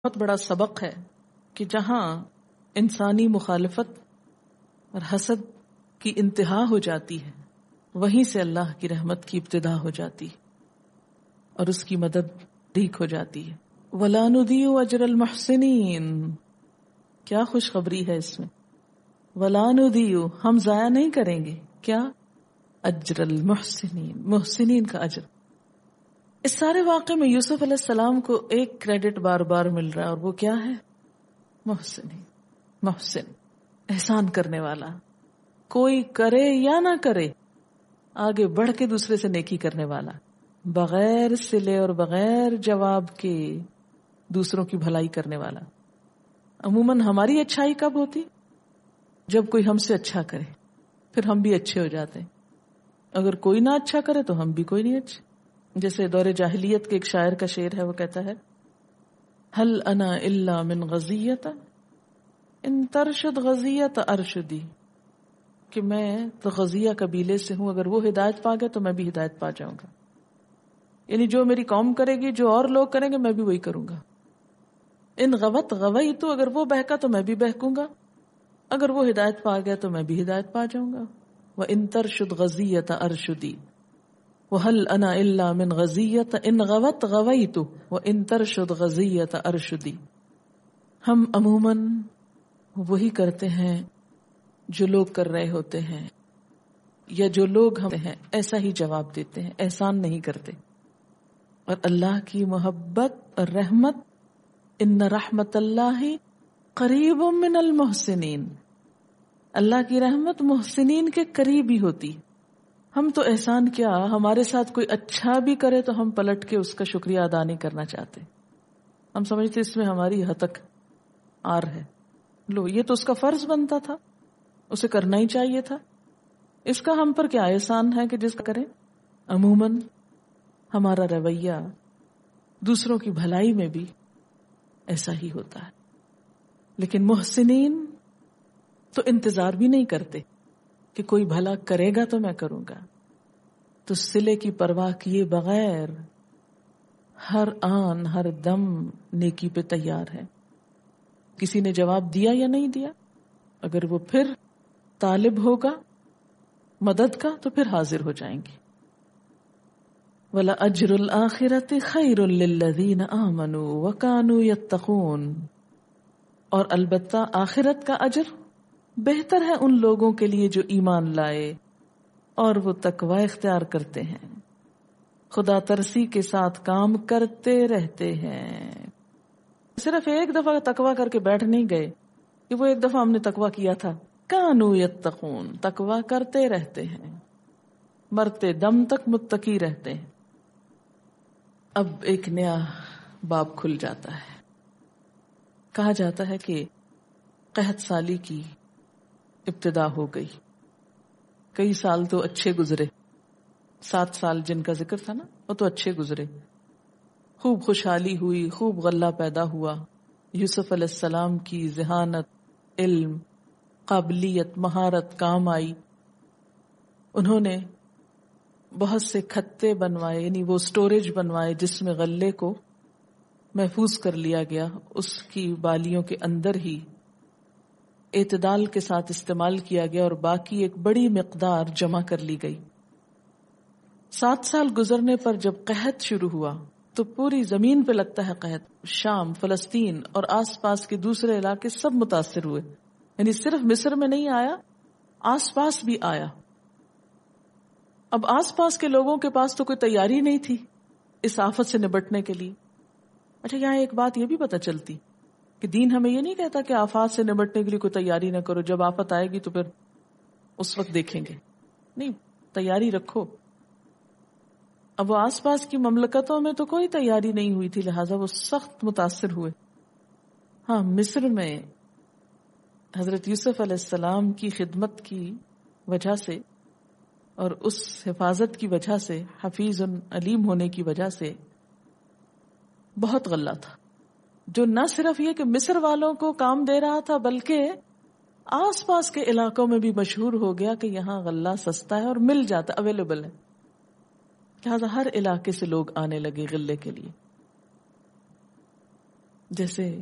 بہت بڑا سبق ہے کہ جہاں انسانی مخالفت اور حسد کی انتہا ہو جاتی ہے وہیں سے اللہ کی رحمت کی ابتدا ہو جاتی ہے اور اس کی مدد ٹھیک ہو جاتی ہے. وَلَا نُضِيعُ أَجْرَ الْمُحْسِنِينَ، کیا خوشخبری ہے اس میں. وَلَا نُضِيعُ، ہم ضائع نہیں کریں گے کیا، اجر المحسنین، محسنین کا اجر. اس سارے واقعے میں یوسف علیہ السلام کو ایک کریڈٹ بار بار مل رہا ہے اور وہ کیا ہے، محسنین، محسن، احسان کرنے والا. کوئی کرے یا نہ کرے آگے بڑھ کے دوسرے سے نیکی کرنے والا، بغیر صلے اور بغیر جواب کے دوسروں کی بھلائی کرنے والا. عموماً ہماری اچھائی کب ہوتی، جب کوئی ہم سے اچھا کرے، پھر ہم بھی اچھے ہو جاتے ہیں. اگر کوئی نہ اچھا کرے تو ہم بھی کوئی نہیں اچھے. جیسے دور جاہلیت کے ایک شاعر کا شعر ہے، وہ کہتا ہے ہل انا الا من غزیت ان ترشد غزیت ارشدی، کہ میں تو غزیہ قبیلے سے ہوں، اگر وہ ہدایت پا گئے تو میں بھی ہدایت پا جاؤں گا. یعنی جو میری قوم کرے گی، جو اور لوگ کریں گے، میں بھی وہی کروں گا. ان غوت غوئی تو، اگر وہ بہکا تو میں بھی بہکوں گا، اگر وہ ہدایت پا گیا تو میں بھی ہدایت پا جاؤں گا. وَإِن تَرْشُدْ غَزِيَّةَ أَرْشُدِي وَهَلْ أَنَا إِلَّا مِنْ غَزِيَّةَ إِنْ غَوَتْ غَوَيْتُ وَإِن تَرْشُدْ غَزِيَّةَ أَرْشُدِي. ہم عموماً وہی کرتے ہیں جو لوگ کر رہے ہوتے ہیں، یا جو لوگ ہم ہیں ایسا ہی جواب دیتے ہیں، احسان نہیں کرتے. اور اللہ کی محبت اور رحمت، ان رحمت اللہ قریب من المحسنین، اللہ کی رحمت محسنین کے قریب ہی ہوتی. ہم تو احسان کیا، ہمارے ساتھ کوئی اچھا بھی کرے تو ہم پلٹ کے اس کا شکریہ ادا نہیں کرنا چاہتے. ہم سمجھتے اس میں ہماری ہتک آر ہے. لو، یہ تو اس کا فرض بنتا تھا، اسے کرنا ہی چاہیے تھا. اس کا ہم پر کیا احسان ہے کہ جس کا کرے. عموماً ہمارا رویہ دوسروں کی بھلائی میں بھی ایسا ہی ہوتا ہے. لیکن محسنین تو انتظار بھی نہیں کرتے کہ کوئی بھلا کرے گا تو میں کروں گا، تو صلے کی پرواہ کیے بغیر ہر آن ہر دم نیکی پہ تیار ہے. کسی نے جواب دیا یا نہیں دیا، اگر وہ پھر طالب ہوگا مدد کا تو پھر حاضر ہو جائیں گے. وَلَأَجْرُ الْآخِرَةِ خَيْرٌ لِّلَّذِينَ آمَنُوا وَكَانُوا يَتَّقُونَ، اور البتہ آخرت کا اجر بہتر ہے ان لوگوں کے لیے جو ایمان لائے اور وہ تقوی اختیار کرتے ہیں، خدا ترسی کے ساتھ کام کرتے رہتے ہیں. صرف ایک دفعہ تقوی کر کے بیٹھ نہیں گئے کہ وہ ایک دفعہ ہم نے تقوی کیا تھا. کانوا یتقون، تقوی کرتے رہتے ہیں، مرتے دم تک متقی رہتے ہیں. اب ایک نیا باب کھل جاتا ہے. کہا جاتا ہے کہ قحط سالی کی ابتدا ہو گئی. کئی سال تو اچھے گزرے، 7 سال جن کا ذکر تھا نا، وہ تو اچھے گزرے. خوب خوشحالی ہوئی، خوب غلہ پیدا ہوا. یوسف علیہ السلام کی ذہانت، علم، قابلیت، مہارت کام آئی. انہوں نے بہت سے کھتے بنوائے، یعنی وہ سٹوریج بنوائے جس میں غلے کو محفوظ کر لیا گیا. اس کی بالیوں کے اندر ہی اعتدال کے ساتھ استعمال کیا گیا اور باقی ایک بڑی مقدار جمع کر لی گئی. 7 سال گزرنے پر جب قحط شروع ہوا تو پوری زمین پہ لگتا ہے قحط. شام، فلسطین اور آس پاس کے دوسرے علاقے سب متاثر ہوئے. یعنی صرف مصر میں نہیں آیا، آس پاس بھی آیا. اب آس پاس کے لوگوں کے پاس تو کوئی تیاری نہیں تھی اس آفت سے نبٹنے کے لیے. اچھا، یہاں ایک بات یہ بھی پتہ چلتی کہ دین ہمیں یہ نہیں کہتا کہ آفات سے نبٹنے کے لیے کوئی تیاری نہ کرو، جب آفت آئے گی تو پھر اس وقت دیکھیں گے. نہیں، تیاری رکھو. اب وہ آس پاس کی مملکتوں میں تو کوئی تیاری نہیں ہوئی تھی، لہٰذا وہ سخت متاثر ہوئے. ہاں، مصر میں حضرت یوسف علیہ السلام کی خدمت کی وجہ سے اور اس حفاظت کی وجہ سے، حفیظ علیم ہونے کی وجہ سے بہت غلہ تھا، جو نہ صرف یہ کہ مصر والوں کو کام دے رہا تھا بلکہ آس پاس کے علاقوں میں بھی مشہور ہو گیا کہ یہاں غلہ سستا ہے اور مل جاتا، اویلیبل ہے. لہٰذا ہر علاقے سے لوگ آنے لگے غلے کے لیے. جیسے